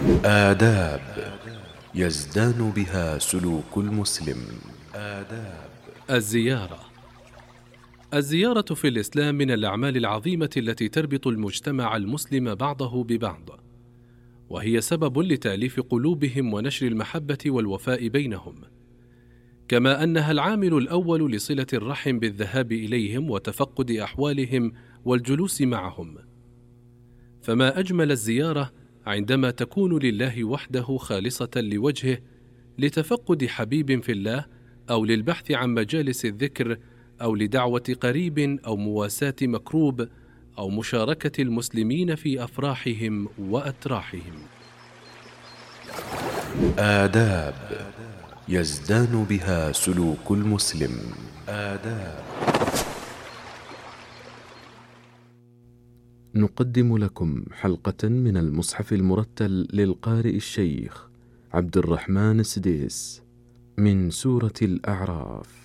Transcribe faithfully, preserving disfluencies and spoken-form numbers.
آداب يزدان بها سلوك المسلم. آداب الزيارة. الزيارة في الإسلام من الأعمال العظيمة التي تربط المجتمع المسلم بعضه ببعض، وهي سبب لتأليف قلوبهم ونشر المحبة والوفاء بينهم، كما أنها العامل الأول لصلة الرحم بالذهاب إليهم وتفقد أحوالهم والجلوس معهم. فما أجمل الزيارة عندما تكون لله وحده خالصة لوجهه، لتفقد حبيب في الله، أو للبحث عن مجالس الذكر، أو لدعوة قريب، أو مواساة مكروب، أو مشاركة المسلمين في أفراحهم وأتراحهم. آداب يزدان بها سلوك المسلم. آداب. نقدم لكم حلقة من المصحف المرتل للقارئ الشيخ عبد الرحمن السديس من سورة الأعراف.